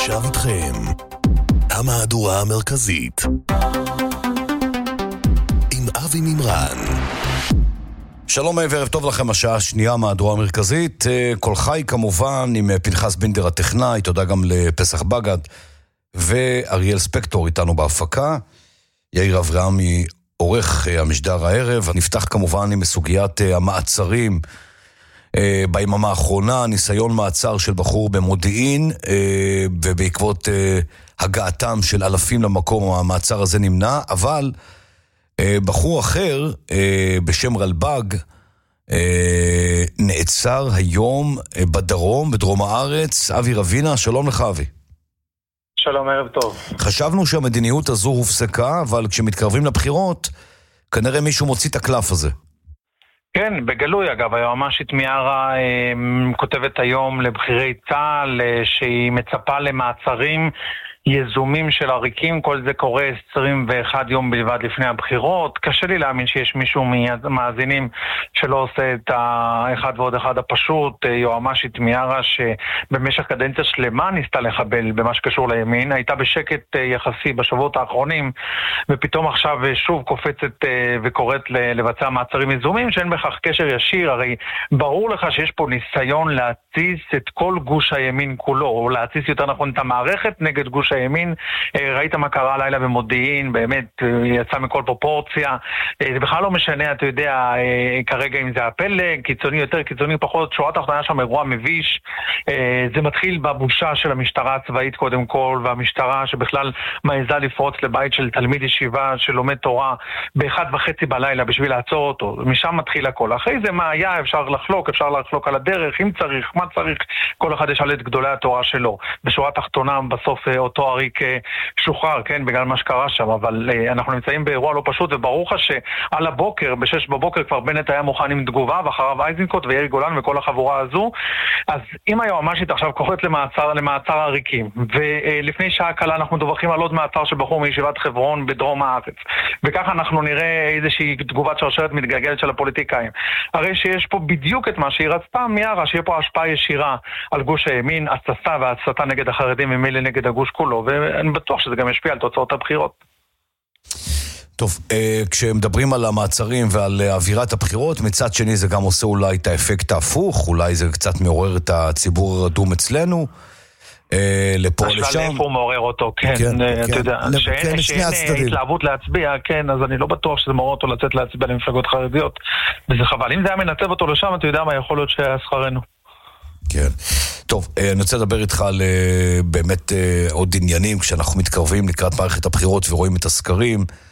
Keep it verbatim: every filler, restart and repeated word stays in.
ועכשיו איתכם המהדורה המרכזית עם אבי מימרן. שלום וערב טוב לכם, השעה השנייה מהדורה המרכזית. כל חי כמובן עם פנחס בינדר הטכנאי, תודה גם לפסח בגד ואריאל ספקטור איתנו בהפקה. יאיר אברהמי עורך המשדר הערב. נפתח כמובן עם סוגיית המעצרים ביממה האחרונה, ניסיון מעצר של בחור במודיעין, ובעקבות הגעתם של אלפים למקום המעצר הזה נמנע, אבל בחור אחר בשם רלב"ג נעצר היום בדרום, בדרום הארץ. אבי רבינה, שלום לך אבי. שלום, ערב טוב. חשבנו שהמדיניות הזו הופסקה, אבל כשמתקרבים לבחירות, כנראה מישהו מוציא את הקלף הזה. כן, בגלוי אגב, היועמ"שית מיארה אה, כותבת היום לבחירי צה"ל אה, שהיא מצפה למעצרים יזומים של עריקים. כל זה קורה עשרים ואחד יום בלבד לפני הבחירות. קשה לי להאמין שיש מישהו מהמאזינים שלא עושה את האחד ועוד אחד הפשוט. יועמ"שית מיארה שבמשך קדנציה שלמה ניסתה לחבל במה שקשור לימין, הייתה בשקט יחסי בשבועות האחרונים, ופתאום עכשיו שוב קופצת וקוראת לבצע מעצרים יזומים שאין בכך קשר ישיר. הרי ברור לך שיש פה ניסיון להתסיס את כל גוש הימין כולו, או להתסיס יותר נכון את המערכת נגד גוש הימין. ראית מה קרה לילה במודיעין, באמת יצא מכל פרופורציה. זה בכלל לא משנה, אתה יודע, כרגע אם זה הפלג, קיצוני יותר, קיצוני פחות, שורה תחתונה שם אירוע מביש. זה מתחיל בבושה של המשטרה הצבאית קודם כל, והמשטרה שבכלל מעיזה לפרוץ לבית של תלמיד ישיבה שלומד תורה באחד וחצי בלילה בשביל לעצור אותו. משם מתחיל הכל. אחרי זה מה היה, אפשר לחלוק, אפשר לחלוק על הדרך, אם צריך, מה צריך, כל אחד ישאל את גדולי התורה שלו. בשורה תחתונה בסוף אותו אריק שוחרר, כן, בגלל מה שקרה שם, אבל אנחנו נמצאים באירוע לא פשוט, וברור לך שעל הבוקר, בשש בבוקר כבר בנט היה מוכן עם תגובה, ואחריו אייזנקוט ויאיר גולן וכל החבורה הזו. אז אם היועמ"שית עכשיו קוראת למעצר, למעצר עריקים, ולפני שעה קלה אנחנו מדווחים על עוד מעצר של בחור מישיבת חברון בדרום הארץ, וככה אנחנו נראה איזושהי תגובת שרשרת מתגלגלת של הפוליטיקאים. הרי שיש פה בדיוק את מה שהיא רצתה מיארה, שיהיה פה השפעה ישירה על גוש הימין, הצסה והצסתה נגד החרדים ומילא נגד הגוש כולו, ואני בטוח שזה גם ישפיע על תוצאות הבחירות. טוב, כשמדברים על המעצרים ועל אווירת הבחירות, מצד שני זה גם עושה אולי את האפקט ההפוך, אולי זה קצת מעורר את הציבור הרדום אצלנו, לפה לשם. השאלה איפה הוא מעורר אותו, כן, אתה יודע, שאין התלהבות להצביע, כן, אז אני לא בטוח שזה מעורר אותו לצאת להצביע למפלגות חרדיות, וזה חבל. אם זה היה מנצב אותו לשם, אתה יודע מה יכול להיות שהיה שכרנו. כן. טוב, אני רוצה לדבר איתך על באמת עוד עניינים, כשאנחנו מתקרבים לקראת מערכת הבחירות ורואים את הסקרים,